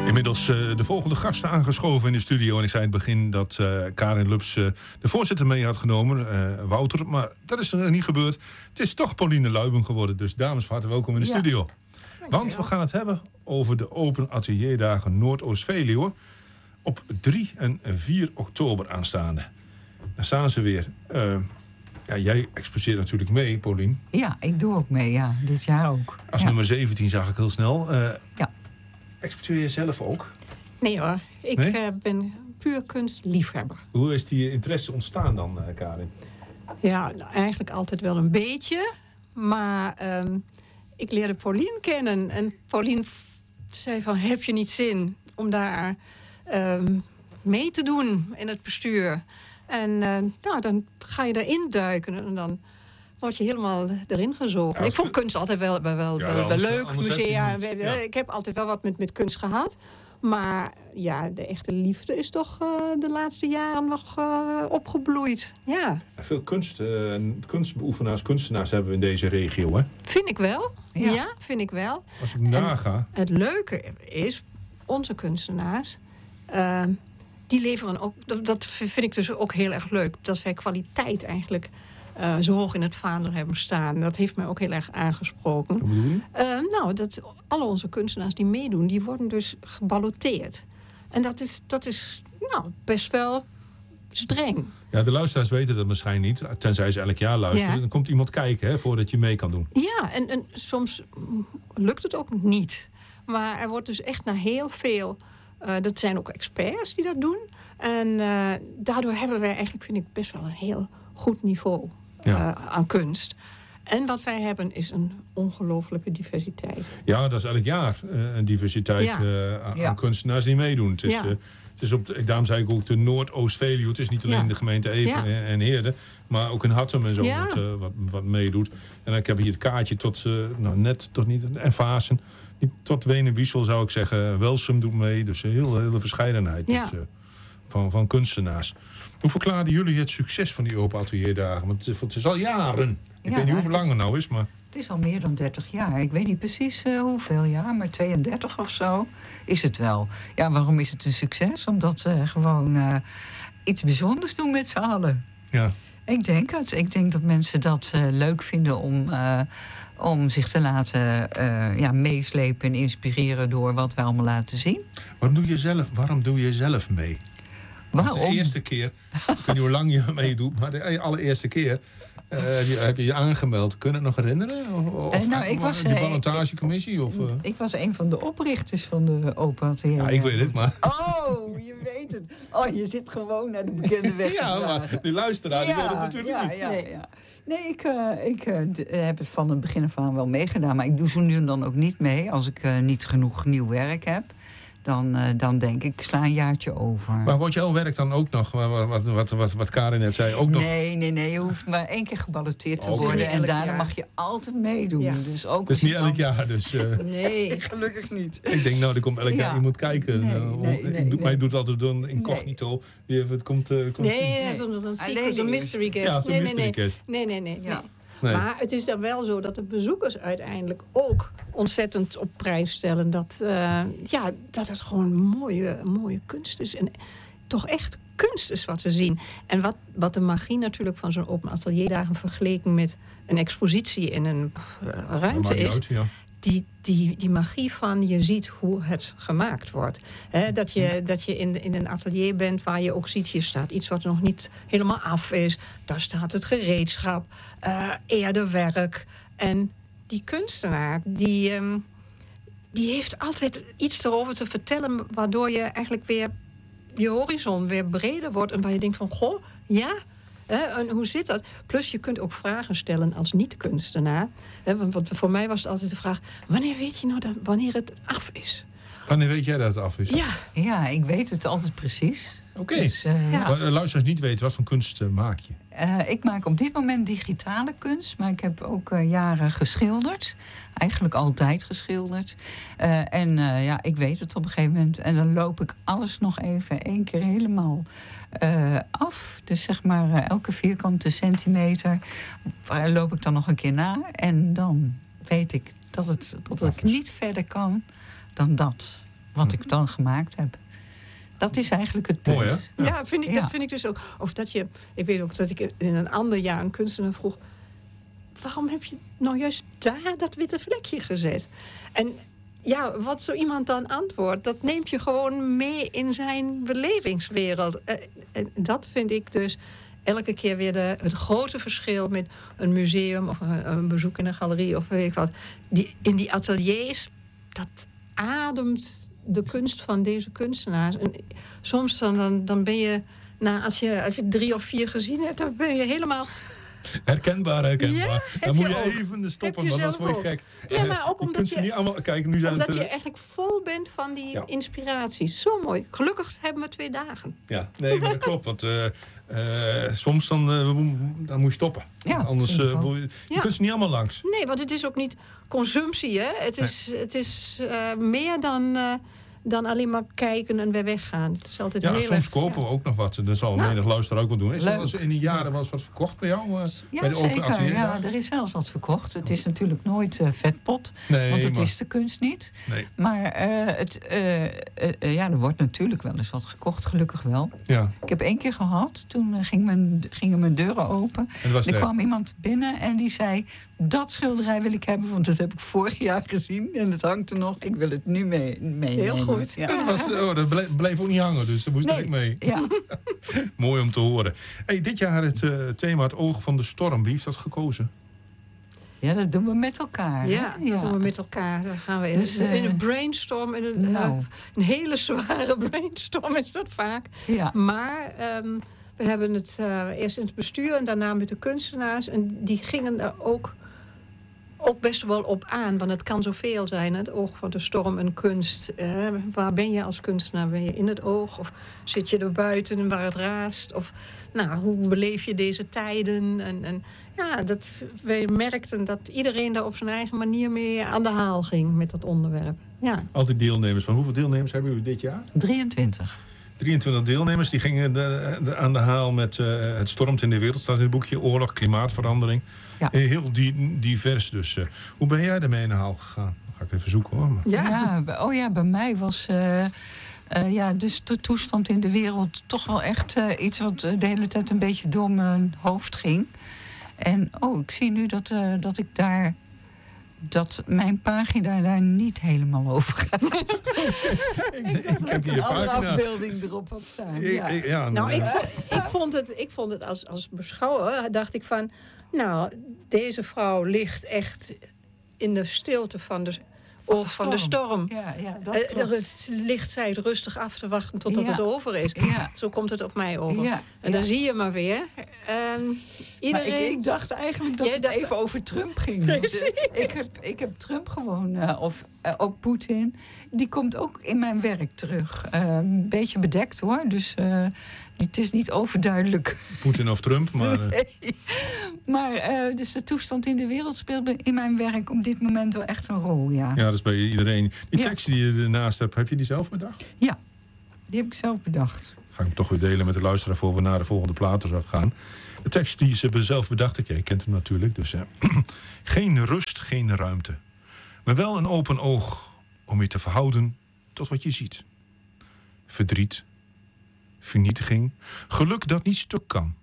Inmiddels de volgende gasten aangeschoven in de studio. En ik zei in het begin dat Karin Lubs de voorzitter mee had genomen, Wouter. Maar dat is niet gebeurd. Het is toch Pauline Luijben geworden. Dus dames, van harte welkom in de studio. Want we gaan het hebben over de Open Atelierdagen Noordoost-Veluwe op 3 en 4 oktober aanstaande. Daar staan ze weer. Jij exposeert natuurlijk mee, Pauline. Ja, ik doe ook mee, ja. Dit jaar ook. Als nummer 17 zag ik heel snel. Ja. Exposeer je zelf ook? Nee hoor, ik ben puur kunstliefhebber. Hoe is die interesse ontstaan dan, Karin? Ja, eigenlijk altijd wel een beetje. Maar ik leerde Pauline kennen. En Pauline zei van, heb je niet zin om daar mee te doen in het bestuur? En dan ga je daarin duiken en dan word je helemaal erin gezogen. Ja, ik vond kunst altijd wel leuk. Musea. Ik heb altijd wel wat met kunst gehad. Maar ja, de echte liefde is toch de laatste jaren nog opgebloeid. Ja. Veel kunstbeoefenaars, kunstenaars hebben we in deze regio, hè? Vind ik wel. Ja, vind ik wel. Als ik naga. Het leuke is, onze kunstenaars, die leveren ook, dat vind ik dus ook heel erg leuk, dat wij kwaliteit eigenlijk zo hoog in het vaandel hebben staan. Dat heeft mij ook heel erg aangesproken. Hoe bedoel je? Dat alle onze kunstenaars die meedoen, die worden dus geballoteerd. En dat is best wel streng. Ja, de luisteraars weten dat waarschijnlijk niet. Tenzij ze elk jaar luisteren. Ja. Dan komt iemand kijken, voordat je mee kan doen. Ja, en soms lukt het ook niet. Maar er wordt dus echt naar heel veel. Dat zijn ook experts die dat doen. En daardoor hebben wij eigenlijk, vind ik, best wel een heel goed niveau aan kunst. En wat wij hebben is een ongelooflijke diversiteit. Ja, dat is elk jaar een diversiteit aan kunstenaars die meedoen. Het is daarom zei ik ook de Noordoost-Veluwe. Het is niet alleen de gemeente Epe en Heerde, maar ook in Hattem en zo wat meedoet. En ik heb hier het kaartje tot net tot niet en Vaassen. Tot Wenen-Wiesel zou ik zeggen. Welsum doet mee. Dus een hele verscheidenheid van kunstenaars. Hoe verklaren jullie het succes van die Open Atelierdagen? Want het is al jaren. Ik weet niet hoeveel lang het nou is, maar... Het is al meer dan 30 jaar. Ik weet niet precies hoeveel jaar, maar 32 of zo is het wel. Ja, waarom is het een succes? Omdat ze gewoon iets bijzonders doen met z'n allen. Ja. Ik denk het. Ik denk dat mensen dat leuk vinden om zich te laten meeslepen en inspireren door wat wij allemaal laten zien. Waarom doe je zelf mee? Want de eerste keer, ik weet niet hoe lang je meedoet, maar de allereerste keer heb je je aangemeld. Kun je het nog herinneren? Ik was de ballotagecommissie? Ik was een van de oprichters van de Open Atelier. Ja, ik weet het, maar... Oh, je weet het. Oh, je zit gewoon naar de bekende weg. Ja, maar die luisteraar, die weet het natuurlijk niet. Ja. Nee, ik heb het van het begin af aan wel meegedaan. Maar ik doe zo nu en dan ook niet mee als ik niet genoeg nieuw werk heb. Dan denk ik sla een jaartje over. Maar wordt jouw werk dan ook nog, wat Karin net zei, ook nog... Nee, je hoeft maar 1 keer geballoteerd te worden. En daarna mag je altijd meedoen. Ja. Dus ook het is niet elk jaar, dus... Nee, gelukkig niet. Ik denk, er komt elk jaar iemand kijken. Mij doet altijd een incognito. Het komt zo'n secret, zo'n mystery guest. Ja, zo'n mystery guest. Nee. Nee. Maar het is dan wel zo dat de bezoekers uiteindelijk ook ontzettend op prijs stellen dat het gewoon mooie kunst is. En toch echt kunst is wat ze zien. En wat de magie natuurlijk van zo'n Open Atelierdagen vergeleken met een expositie in een ruimte is... Die magie van je ziet hoe het gemaakt wordt. Dat je in een atelier bent waar je ook ziet... je staat iets wat nog niet helemaal af is. Daar staat het gereedschap, eerder werk. En die kunstenaar, die heeft altijd iets erover te vertellen... waardoor je eigenlijk weer je horizon weer breder wordt... en waar je denkt van, goh, ja... En hoe zit dat? Plus je kunt ook vragen stellen als niet-kunstenaar. Want voor mij was het altijd de vraag... wanneer weet je nou wanneer het af is? Wanneer weet jij dat het af is? Ja, ik weet het altijd precies. Oké. Dus, luisteraars niet weten, wat voor kunst maak je? Ik maak op dit moment digitale kunst. Maar ik heb ook jaren geschilderd. Eigenlijk altijd geschilderd. Ik weet het op een gegeven moment. En dan loop ik alles nog even 1 keer helemaal af. Dus zeg maar elke vierkante centimeter loop ik dan nog een keer na. En dan weet ik dat ik niet verder kan dan dat. wat ik dan gemaakt heb. Dat is eigenlijk het punt. Mooi, hè? Ja, dat vind ik dus ook. Of dat je... Ik weet ook dat ik in een ander jaar een kunstenaar vroeg... waarom heb je nou juist daar dat witte vlekje gezet? En ja, wat zo iemand dan antwoordt... dat neemt je gewoon mee in zijn belevingswereld. En dat vind ik dus elke keer weer het grote verschil... met een museum of een bezoek in een galerie of weet ik wat. In die ateliers, dat ademt de kunst van deze kunstenaars. En soms dan ben je... als je 3 of 4 gezien hebt, dan ben je helemaal... Herkenbaar. Ja, dan moet je even stoppen, want dat word je gek. Ja, maar ook omdat je niet allemaal... Kijk, nu zijn je eigenlijk vol bent van die inspiratie. Zo mooi. Gelukkig hebben we 2 dagen. Ja, nee, maar dat klopt. Want soms dan moet je stoppen. Ja, anders je kunt ze niet allemaal langs. Nee, want het is ook niet consumptie. Hè? Het is meer dan alleen maar kijken en weer weggaan. Het is altijd heel soms kopen we ook nog wat. Dat zal menig luisteraar ook wel doen. Is er in die jaren wel eens wat verkocht bij jou? Bij de open atelier? Ja, er is zelfs wat verkocht. Het is natuurlijk nooit vetpot. Nee, want het is de kunst niet. Nee. Maar er wordt natuurlijk wel eens wat gekocht. Gelukkig wel. Ja. Ik heb 1 keer gehad. Toen gingen mijn deuren open. Er kwam iemand binnen en die zei... dat schilderij wil ik hebben, want dat heb ik vorig jaar gezien. En het hangt er nog. Ik wil het nu meenemen. Heel goed. Ja. Dat bleef ook niet hangen, dus daar moest ik mee. Ja. Mooi om te horen. Hey, dit jaar het thema Het Oog van de Storm. Wie heeft dat gekozen? Ja, dat doen we met elkaar. Ja, dat doen we met elkaar. Dan gaan we in een brainstorm. Een hele zware brainstorm is dat vaak. Ja. Maar we hebben het eerst in het bestuur en daarna met de kunstenaars. En die gingen er ook best wel op aan. Want het kan zoveel zijn. Het oog van de storm en kunst. Waar ben je als kunstenaar? Ben je in het oog? Of zit je er buiten waar het raast? Of hoe beleef je deze tijden? En wij merkten dat iedereen daar op zijn eigen manier mee aan de haal ging met dat onderwerp. Ja. Altijd deelnemers. Van hoeveel deelnemers hebben jullie dit jaar? 23. 23 deelnemers. Die gingen aan de haal met Het stormt in de wereld. Staat in het boekje Oorlog, klimaatverandering. Ja. Heel divers dus. Hoe ben jij ermee aan de haal gegaan? Ga ik even zoeken hoor. Maar... bij mij was... dus de toestand in de wereld toch wel echt iets wat de hele tijd een beetje door mijn hoofd ging. En ik zie nu dat mijn pagina daar niet helemaal over gaat. ik heb hier een afbeelding erop had staan. Ik vond het als beschouwer, dacht ik van... deze vrouw ligt echt in de stilte van de oog van de storm. Ja, dat klopt. Ligt zij rustig af te wachten totdat het over is. Ja. Zo komt het op mij over. Ja. En dan zie je maar weer. Iedereen... Maar ik dacht eigenlijk dat het even over Trump ging. Ik heb Trump gewoon, ook Poetin. Die komt ook in mijn werk terug. Een beetje bedekt hoor, dus... het is niet overduidelijk. Poetin of Trump, maar... Nee. Maar dus de toestand in de wereld speelt in mijn werk op dit moment wel echt een rol, ja. Ja, dat is bij iedereen. Die tekst die je ernaast hebt, heb je die zelf bedacht? Ja, die heb ik zelf bedacht. Ga ik hem toch weer delen met de luisteraar voor we naar de volgende platen gaan. De tekst die ze zelf bedacht heeft, jij kent hem natuurlijk. Dus geen rust, geen ruimte. Maar wel een open oog om je te verhouden tot wat je ziet. Verdriet, vernietiging, geluk dat niet stuk kan.